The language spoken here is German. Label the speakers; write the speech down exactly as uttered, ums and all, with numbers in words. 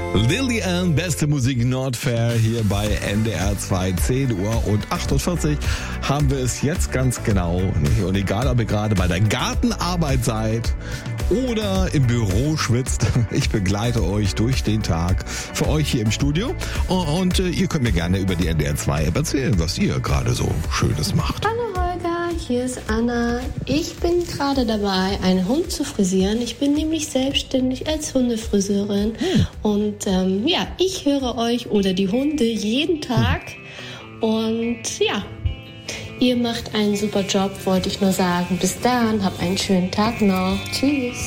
Speaker 1: Lilian, beste Musik Nordfair hier bei N D R zwei, zehn Uhr und achtundvierzig haben wir es jetzt ganz genau. Und egal, ob ihr gerade bei der Gartenarbeit seid oder im Büro schwitzt, ich begleite euch durch den Tag für euch hier im Studio. Und ihr könnt mir gerne über die N D R zwei App erzählen, was ihr gerade so Schönes macht.
Speaker 2: Hallo Holger, hier ist Anna. Ich bin gerade dabei, einen Hund zu frisieren. Ich bin nämlich selbstständig als Hundefriseurin. Hm. Und ähm, ja, ich höre euch oder die Hunde jeden Tag. Und ja, ihr macht einen super Job, wollte ich nur sagen. Bis dann, habt einen schönen Tag noch. Tschüss.